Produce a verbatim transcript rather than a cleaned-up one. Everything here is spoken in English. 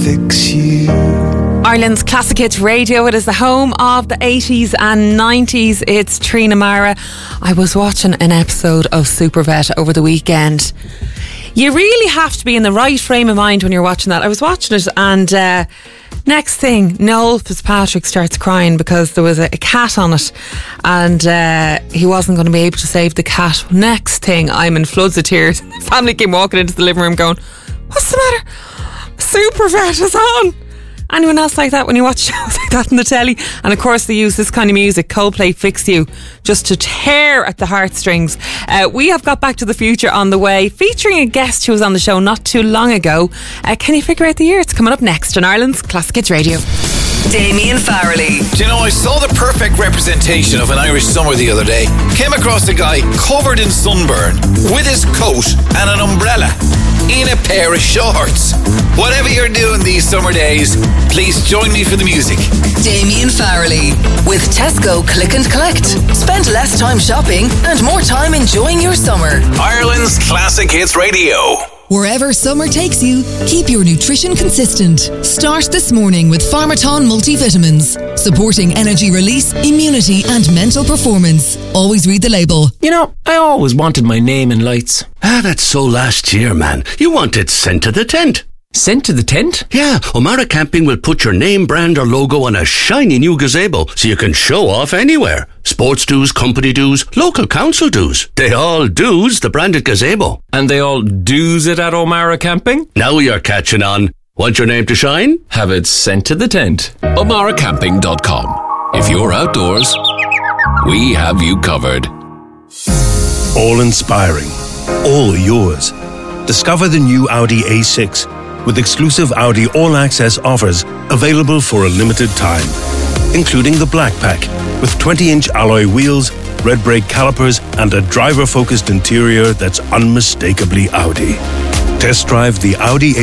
fix you. Ireland's Classic Hits Radio. It is the home of the eighties and nineties. It's Trina Mara. I was watching an episode of Supervet over the weekend. You really have to be in the right frame of mind when you're watching that. I was watching it and uh, next thing, Noel Fitzpatrick starts crying because there was a, a cat on it and uh, he wasn't going to be able to save the cat. Next thing, I'm in floods of tears. The family came walking into the living room going, "What's the matter? Supervet is on." Anyone else like that when you watch shows like that on the telly? And of course they use this kind of music, Coldplay, Fix You, just to tear at the heartstrings. Uh, we have got Back to the Future on the way, featuring a guest who was on the show not too long ago. Uh, can you figure out the year? It's coming up next on Ireland's Classic Hits Radio. Damien Farrelly. Do you know, I saw the perfect representation of an Irish summer the other day. Came across a guy covered in sunburn, with his coat and an umbrella, in a pair of shorts. Whatever you're doing these summer days, please join me for the music. Damien Farrelly. With Tesco Click and Collect. Spend less time shopping and more time enjoying your summer. Ireland's Classic Hits Radio. Wherever summer takes you, keep your nutrition consistent. Start this morning with Pharmaton multivitamins, supporting energy release, immunity and mental performance. Always read the label. You know, I always wanted my name in lights. Ah, that's so last year, man. You wanted sent to the tent. Sent to the tent? Yeah, O'Mara Camping will put your name, brand or logo on a shiny new gazebo so you can show off anywhere. Sports dues, company dues, local council dues. They all dues the branded gazebo. And they all do's it at O'Mara Camping? Now you're catching on. Want your name to shine? Have it sent to the tent. O'Mara Camping dot com. If you're outdoors, we have you covered. All inspiring. All yours. Discover the new Audi A six with exclusive Audi all-access offers available for a limited time, including the Black Pack with twenty-inch alloy wheels, red brake calipers and a driver-focused interior that's unmistakably Audi. Test drive the Audi A